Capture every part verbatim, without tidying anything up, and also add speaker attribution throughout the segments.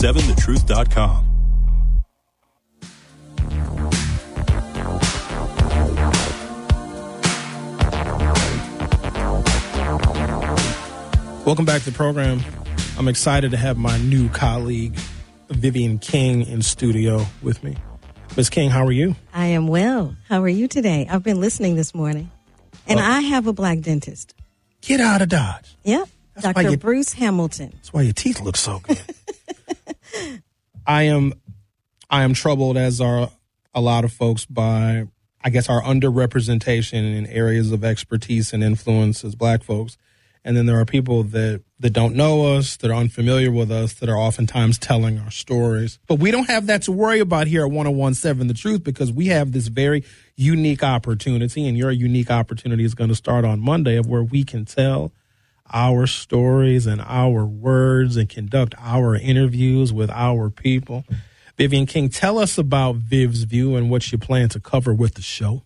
Speaker 1: seven the truth dot com.
Speaker 2: Welcome back to the program. I'm excited to have my new colleague, Vivian King, in studio with me. Miz King, how are you?
Speaker 3: I am well. How are you today? I've been listening this morning. And well, I have a black dentist.
Speaker 2: Get out of Dodge.
Speaker 3: Yep.
Speaker 2: That's
Speaker 3: Doctor
Speaker 2: you,
Speaker 3: Bruce Hamilton.
Speaker 2: That's why your teeth look so good. I am I am troubled, as are a lot of folks, by, I guess, our underrepresentation in areas of expertise and influence as black folks. And then there are people that, that don't know us, that are unfamiliar with us, that are oftentimes telling our stories. But we don't have that to worry about here at one oh one seven The Truth, because we have this very unique opportunity, and your unique opportunity is going to start on Monday, of where we can tell our stories and our words and conduct our interviews with our people. Vivian King, tell us about Viv's View and what you plan to cover with the show.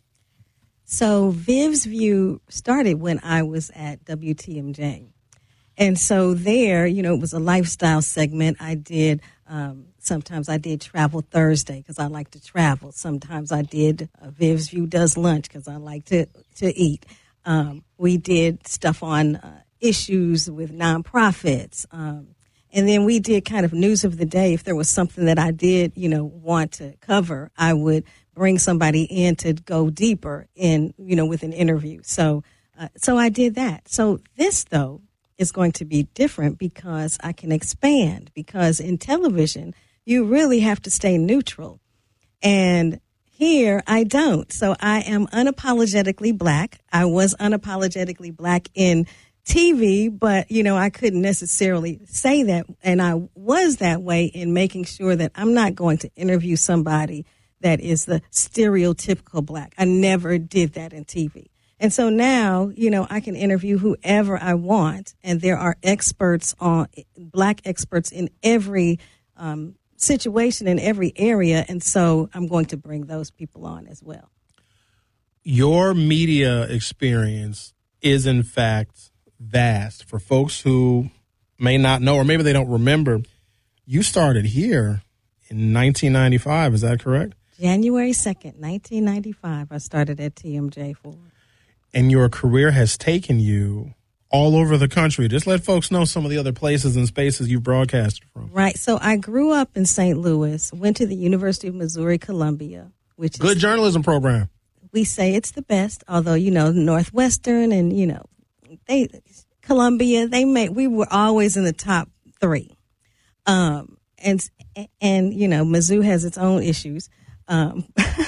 Speaker 3: So Viv's View started when I was at W T M J. And so there, you know, it was a lifestyle segment. I did, um, sometimes I did Travel Thursday because I like to travel. Sometimes I did uh, Viv's View Does Lunch because I like to, to eat. Um, we did stuff on uh, issues with nonprofits. Um, and then we did kind of news of the day. If there was something that I did, you know, want to cover, I would bring somebody in to go deeper in, you know, with an interview. So, uh, so I did that. So this, though, is going to be different because I can expand, because in television, you really have to stay neutral. And here I don't. So I am unapologetically black. I was unapologetically black in T V, but, you know, I couldn't necessarily say that. And I was that way in making sure that I'm not going to interview somebody that is the stereotypical black. I never did that in T V. And so now, you know, I can interview whoever I want, and there are experts on, black experts in every um, situation, in every area, and so I'm going to bring those people on as well.
Speaker 2: Your media experience is, in fact, vast. For folks who may not know, or maybe they don't remember, you started here in nineteen ninety-five, is that correct?
Speaker 3: January second, nineteen ninety-five, I started at T M J four.
Speaker 2: And your career has taken you all over the country. Just let folks know some of the other places and spaces you broadcasted from.
Speaker 3: Right. So I grew up in Saint Louis, went to the University of Missouri-Columbia, which
Speaker 2: Good
Speaker 3: is...
Speaker 2: journalism program.
Speaker 3: We say it's the best, although, you know, Northwestern and, you know, they Columbia, they make, we were always in the top three. Um, and, and, you know, Mizzou has its own issues. Um,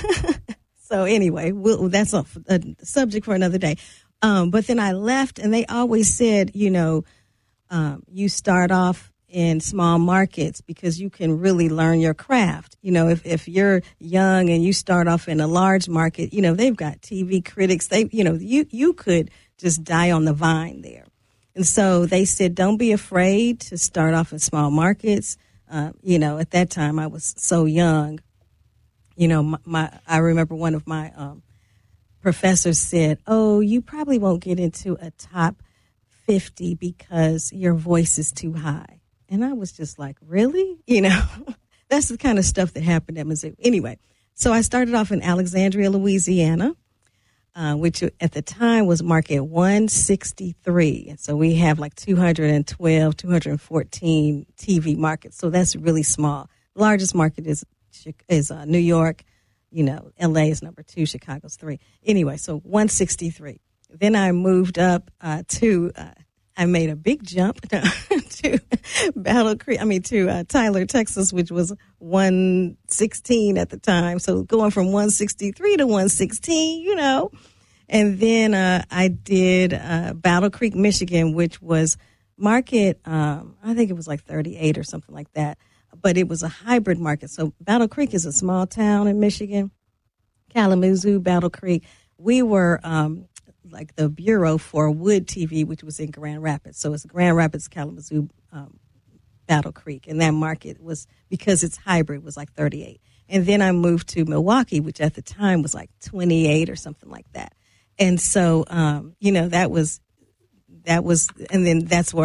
Speaker 3: so anyway, we'll, that's a, a subject for another day. Um, but then I left, and they always said, you know, um, you start off in small markets because you can really learn your craft. You know, if, if you're young and you start off in a large market, you know, they've got T V critics. They, you know, you, you could just die on the vine there. And so they said, don't be afraid to start off in small markets. Uh, you know, at that time I was so young. You know, my, my I remember one of my um, professors said, oh, you probably won't get into a top fifty because your voice is too high. And I was just like, really? You know, that's the kind of stuff that happened at Mizzou. Anyway, so I started off in Alexandria, Louisiana, uh, which at the time was market one sixty-three. And so we have like two hundred twelve, two hundred fourteen T V markets. So that's really small. The largest market is is uh, New York. You know, L A is number two, Chicago's three. Anyway, so one sixty-three. Then I moved up uh, to, uh, I made a big jump to Battle Creek, I mean to uh, Tyler, Texas, which was one sixteen at the time. So going from one sixty-three to one sixteen, you know. And then uh, I did uh, Battle Creek, Michigan, which was market, um, I think it was like thirty-eight or something like that. But it was a hybrid market. So Battle Creek is a small town in Michigan. Kalamazoo, Battle Creek. We were um, like the bureau for Wood T V, which was in Grand Rapids. So it's Grand Rapids, Kalamazoo, um, Battle Creek. And that market was, because it's hybrid, was like thirty-eight. And then I moved to Milwaukee, which at the time was like twenty-eight or something like that. And so, um, you know, that was, that was, and then that's where